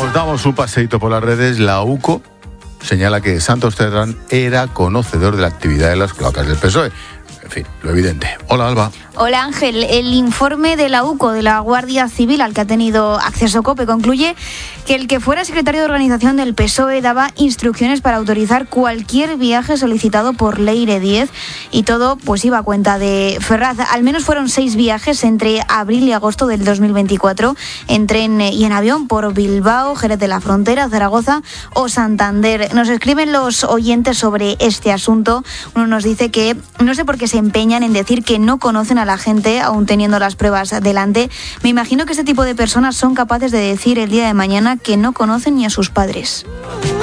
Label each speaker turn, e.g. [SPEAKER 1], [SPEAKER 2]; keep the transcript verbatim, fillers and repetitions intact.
[SPEAKER 1] Nos damos un paseíto por las redes. La U C O señala que Santos Cerdán era conocedor de la actividad de las cloacas del P S O E. En fin, lo evidente. Hola, Alba.
[SPEAKER 2] Hola, Ángel. El informe de la U C O, de la Guardia Civil, al que ha tenido acceso COPE, concluye que el que fuera secretario de organización del P S O E daba instrucciones para autorizar cualquier viaje solicitado por Leire Díez, y todo pues iba a cuenta de Ferraz. Al menos fueron seis viajes entre abril y agosto del dos mil veinticuatro, en tren y en avión por Bilbao, Jerez de la Frontera, Zaragoza o Santander. Nos escriben los oyentes sobre este asunto. Uno nos dice que no sé por qué se empeñan en decir que no conocen a la gente, aún teniendo las pruebas delante. Me imagino que este tipo de personas son capaces de decir el día de mañana que no conocen ni a sus padres.